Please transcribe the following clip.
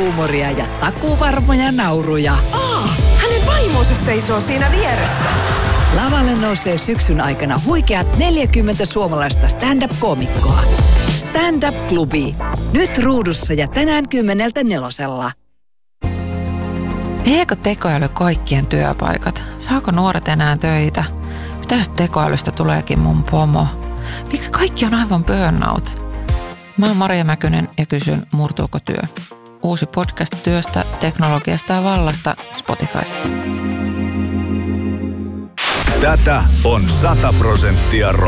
huumoria ja takuvarmoja nauruja. Hänen vaimonsa seisoo siinä vieressä. Lavalle nousee syksyn aikana huikeat 40 suomalaista stand-up-koomikkoa. Stand-up-klubi. Nyt ruudussa ja tänään 10:04. Viekö tekoäly kaikkien työpaikat? Saako nuoret enää töitä? Mitäs tekoälystä tuleekin mun pomo? Miksi kaikki on aivan burnout? Mä oon Maria Mäkynen ja kysyn, murtuuko työ? Uusi podcast työstä, teknologiasta ja vallasta Spotifyssa. Tätä on 100% rock.